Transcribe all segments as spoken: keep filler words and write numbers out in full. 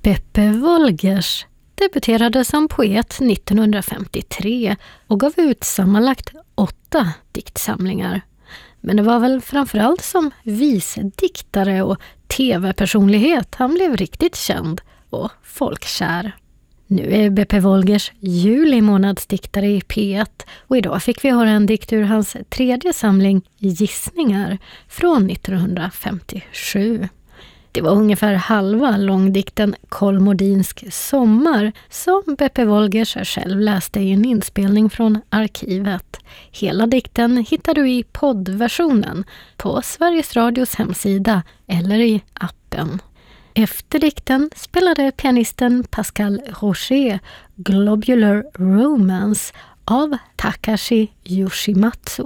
Beppe Wolgers debuterade som poet nittonhundrafemtiotre och gav ut sammanlagt åtta diktsamlingar. Men det var väl framförallt som visdiktare och tv-personlighet han blev riktigt känd och folkkär. Nu är Beppe Wolgers juli månadsdiktare i P ett och idag fick vi höra en dikt ur hans tredje samling Gissningar från nittonhundrafemtiosju. Det var ungefär halva långdikten Kolmodinsk sommar som Beppe Wolgers själv läste i en inspelning från arkivet. Hela dikten hittar du i poddversionen på Sveriges Radios hemsida eller i appen. Efter dikten spelade pianisten Pascal Rocher Globular Romance av Takashi Yoshimatsu.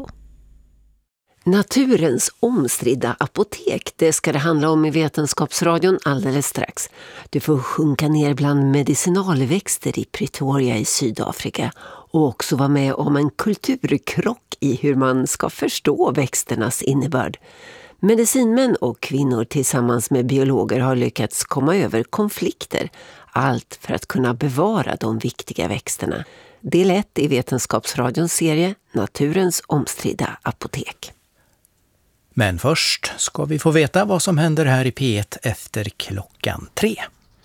Naturens omstridda apotek, det ska det handla om i Vetenskapsradion alldeles strax. Du får sjunka ner bland medicinalväxter i Pretoria i Sydafrika och också vara med om en kulturkrock i hur man ska förstå växternas innebörd. Medicinmän och kvinnor tillsammans med biologer har lyckats komma över konflikter, allt för att kunna bevara de viktiga växterna. Del ett i Vetenskapsradions serie Naturens omstridda apotek. Men först ska vi få veta vad som händer här i P ett efter klockan tre.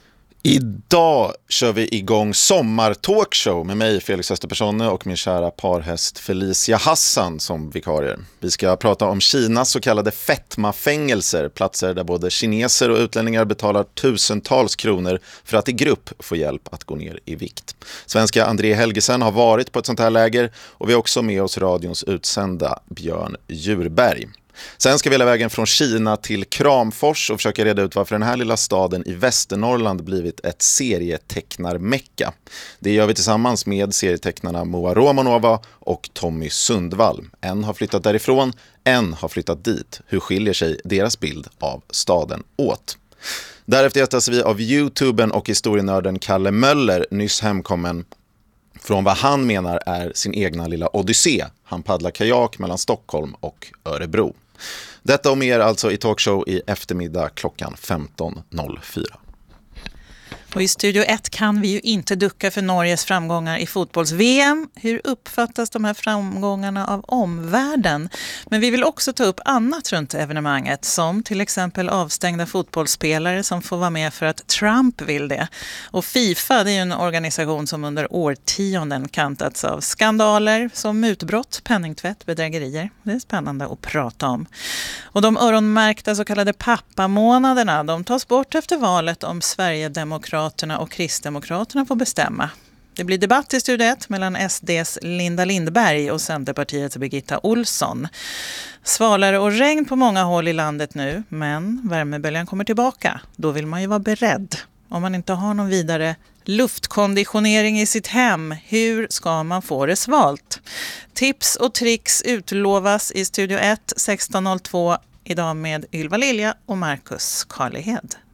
Idag kör vi igång sommartalkshow med mig, Felix Österpersonne, och min kära parhäst Felicia Hassan som vikarier. Vi ska prata om Kinas så kallade fetmafängelser, platser där både kineser och utlänningar betalar tusentals kronor för att i grupp få hjälp att gå ner i vikt. Svenska André Helgesen har varit på ett sånt här läger och vi har också med oss radions utsända Björn Djurberg. Sen ska vi hela vägen från Kina till Kramfors och försöka reda ut varför den här lilla staden i Västernorrland blivit ett serietecknarmecka. Det gör vi tillsammans med serietecknarna Moa Romanova och Tommy Sundvall. En har flyttat därifrån, en har flyttat dit. Hur skiljer sig deras bild av staden åt? Därefter gästas vi av YouTubern och historienörden Kalle Möller, nyss hemkommen från vad han menar är sin egna lilla odyssé. Han paddlar kajak mellan Stockholm och Örebro. Detta och mer alltså i talkshow i eftermiddag klockan femton noll fyra. Och i Studio ett kan vi ju inte ducka för Norges framgångar i fotbolls-V M. Hur uppfattas de här framgångarna av omvärlden? Men vi vill också ta upp annat runt evenemanget, som till exempel avstängda fotbollsspelare som får vara med för att Trump vill det. Och FIFA, det är ju en organisation som under årtionden kantats av skandaler som mutbrott, penningtvätt, bedrägerier. Det är spännande att prata om. Och de öronmärkta så kallade pappamånaderna, de tas bort efter valet om Sverigedemokraterna och Kristdemokraterna får bestämma. Det blir debatt i Studio ett mellan S D:s Linda Lindberg och Centerpartiets Birgitta Olsson. Svalare och regn på många håll i landet nu, men värmeböljan kommer tillbaka. Då vill man ju vara beredd. Om man inte har någon vidare luftkonditionering i sitt hem, hur ska man få det svalt? Tips och tricks utlovas i Studio ett sexton noll två idag med Ylva Lilja och Marcus Karlehed.